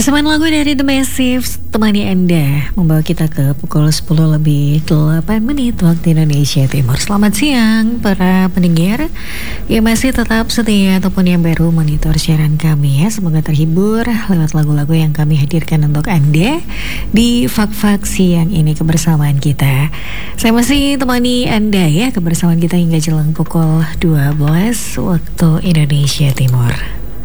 Persembahan lagu dari The Massive temani Anda membawa kita ke pukul 10 lebih 8 menit waktu Indonesia Timur. Selamat siang para pendengar yang masih tetap setia ataupun yang baru monitor siaran kami ya. Semoga terhibur lewat lagu-lagu yang kami hadirkan untuk Anda di Fak-Fak siang ini kebersamaan kita. Saya masih temani Anda ya, kebersamaan kita hingga jelang pukul 12 waktu Indonesia Timur.